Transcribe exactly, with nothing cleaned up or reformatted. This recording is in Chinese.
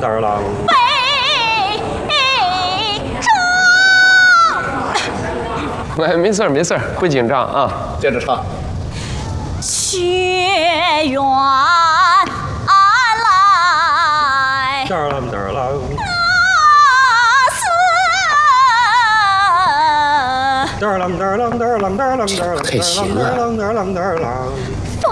嘚儿啷。 哎，没事儿没事儿，不紧张啊。接着唱。 雪原来， 嘚儿啷嘚儿啷。嘚儿啷嘚儿啷嘚儿啷嘚儿�嚯， 太行了。 嘚儿啷嘚儿啷嘚儿啷。